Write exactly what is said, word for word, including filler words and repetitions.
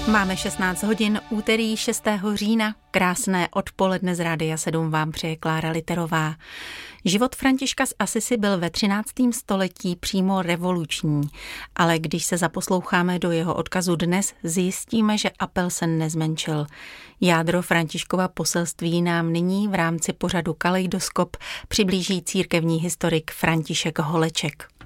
Máme šestnáct hodin, úterý šestého října, krásné odpoledne z Rádia sedm vám přeje Klára Literová. Život Františka z Assisi byl ve třináctém století přímo revoluční, ale když se zaposloucháme do jeho odkazu dnes, zjistíme, že apel se nezmenšil. Jádro Františkova poselství nám nyní v rámci pořadu Kaleidoskop přiblíží církevní historik František Holeček.